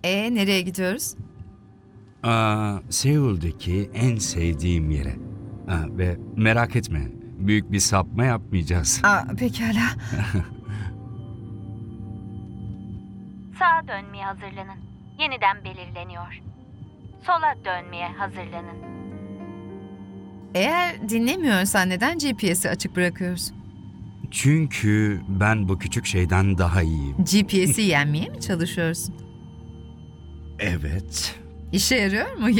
Nereye gidiyoruz? Seul'deki en sevdiğim yere. Ve merak etme, büyük bir sapma yapmayacağız. Pekala. Sağa dönmeye hazırlanın. Yeniden belirleniyor. Sola dönmeye hazırlanın. Eğer dinlemiyorsan neden GPS'i açık bırakıyorsun? Çünkü ben bu küçük şeyden daha iyiyim. GPS'i yenmeye mi çalışıyorsun? Evet. İşe yarıyor mu?